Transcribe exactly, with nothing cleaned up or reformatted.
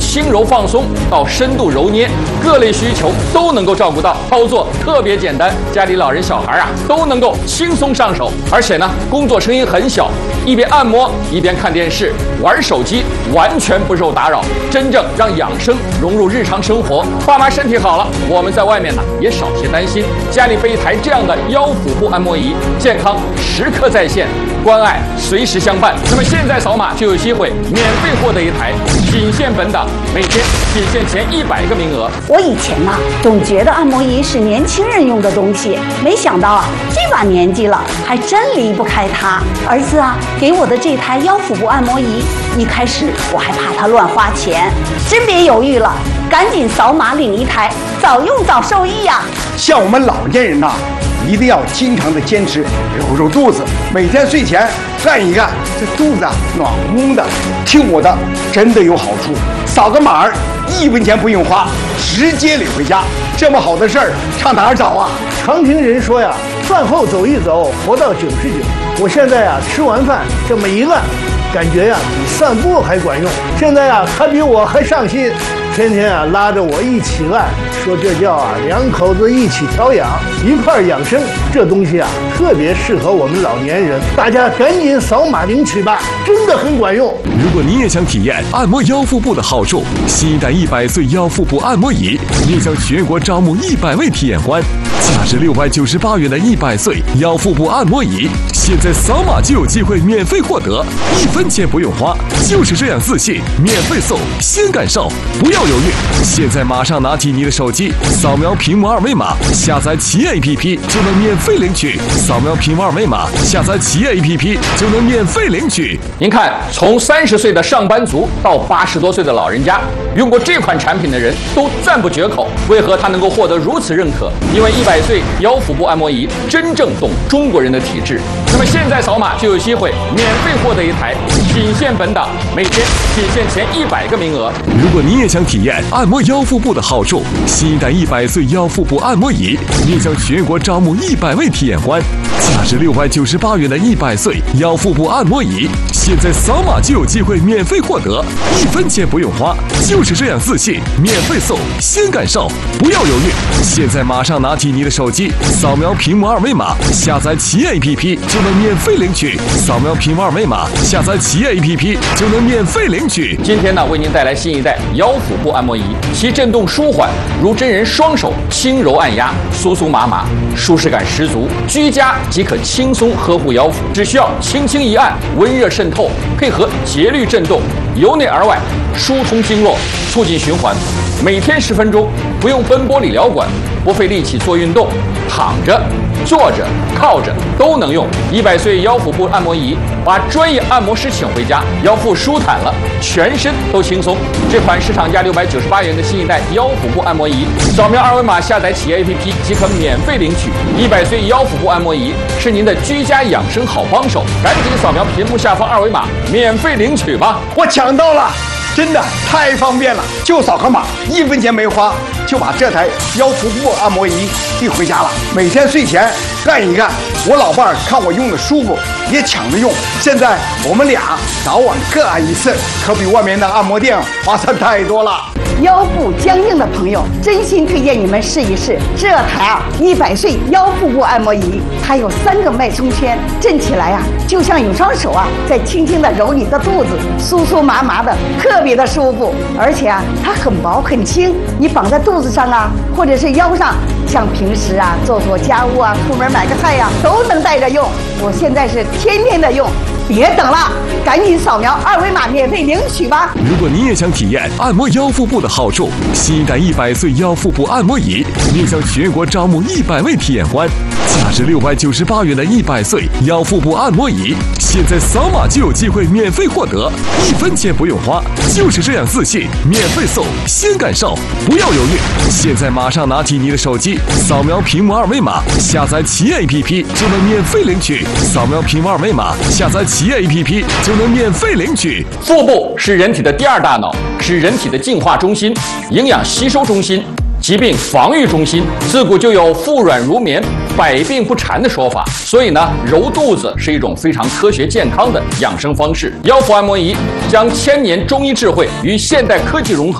轻柔放松到深度揉捏，各类需求都能够照顾到，操作特别简单，家里老人小孩啊都能够轻松上手。而且呢，工作声音很小，一边按摩一边看电视、玩手机，完全不受打扰，真正让养生融入日常生活。爸妈身体好了，我们在外面呢也少些担心，家里备一台这样的腰腹部按摩仪，健康时刻在线，关爱随时相伴。那么现在扫码就有机会免费获得一台，仅限本档，每天仅限前一百个名额。 我以前呢、啊、总觉得按摩仪是年轻人用的东西，没想到啊这把年纪了还真离不开它。儿子啊给我的这台腰腹部按摩仪，一开始我还怕它乱花钱，真别犹豫了，赶紧扫码领一台，早用早受益呀、啊。 像我们老年人呐、啊，一定要经常的坚持揉揉肚子，每天睡前干一干，这肚子啊暖烘烘的。听我的，真的有好处。扫个码儿，一分钱不用花，直接领回家。这么好的事儿，上哪儿找啊？ 常听人说呀，饭后走一走，活到九十九。我现在呀，吃完饭这么一按，感觉呀比散步还管用。现在呀，他比我还上心。天天啊拉着我一起按，说这叫啊两口子一起调养，一块养生。这东西啊特别适合我们老年人，大家赶紧扫码领取吧，真的很管用。 如果你也想体验按摩腰腹部的好处，新一代一百岁腰腹部按摩仪面向全国招募一百位体验官，价值六百九十八元的一百岁腰腹部按摩仪，现在扫码就有机会免费获得，一分钱不用花，就是这样自信，免费送，先感受，不要犹豫，现在马上拿起你的手机，扫描屏幕二维码，下载企业 A P P 就能免费领取。扫描屏幕二维码，下载企业 A P P 就能免费领取。 您看，从三十岁的上班族到八十多岁的老人家，用过这款产品的人都赞不绝口。为何它能够获得如此认可？因为一百岁腰腹部按摩仪真正懂中国人的体质。那么现在扫码就有机会免费获得一台，仅限本档，每天仅限前一百个名额。 如果你也想体验按摩腰腹部的好处，新一代一百岁腰腹部按摩仪面向全国招募一百位体验官，价值六百九十八元的一百岁腰腹部按摩仪，现在扫码就有机会免费获得，一分钱不用花，就是这样自信，免费送，先感受，不要犹豫，现在马上拿起你的手机，扫描屏幕二维码，下载企业 A P P 就能免费领取。扫描屏幕二维码，下载企业 A P P 就能免费领取。 今天呢，为您带来新一代腰腹部按摩仪，其震动舒缓，如真人双手轻柔按压，酥酥麻麻，舒适感十足。居家即可轻松呵护腰腹，只需要轻轻一按，温热渗透，配合节律震动，由内而外疏通经络，促进循环。每天十分钟，不用奔波理疗馆，不费力气做运动，躺着、坐着、靠着都能用。一百岁腰腹部按摩仪，把专业按摩师请回家，腰腹舒坦了，全身都轻松。这款市场价六百九十八元的新一代腰腹部按摩仪，扫描二维码下载企业 A P P 即可免费领取。一百岁腰腹部按摩仪是您的居家养生好帮手，赶紧扫描屏幕下方二维码，免费领取吧！ 我抢到了！真的太方便了，就扫个码，一分钱没花，就把这台腰腹部按摩仪递回家了。每天睡前干一干，我老伴儿看我用的舒服，也抢着用。现在我们俩早晚各按一次，可比外面的按摩店划算太多了。 腰部僵硬的朋友，真心推荐你们试一试这台啊一百岁腰腹部按摩仪。它有三个脉冲圈，震起来啊，就像有双手啊在轻轻的揉你的肚子，酥酥麻麻的，特别的舒服。而且啊，它很薄很轻，你绑在肚子上啊，或者是腰上，像平时啊做做家务啊，出门买个菜呀、啊，都能带着用。我现在是天天的用。别等了，赶紧扫描二维码免费领取吧！ 如果你也想体验按摩腰腹部的好处，新一代一百岁腰腹部按摩仪面向全国招募一百位体验官，价值六百九十八元的一百岁腰腹部按摩仪，现在扫码就有机会免费获得，一分钱不用花，就是这样自信，免费送，先感受，不要犹豫，现在马上拿起你的手机，扫描屏幕二维码，下载企业 A P P 就能免费领取。扫描屏幕二维码，下载企业 A P P 就能免费领取。 腹部是人体的第二大脑，是人体的净化中心、营养吸收中心、疾病防御中心。自古就有腹软如绵、百病不缠的说法，所以呢，揉肚子是一种非常科学健康的养生方式。腰腹按摩仪将千年中医智慧与现代科技融合。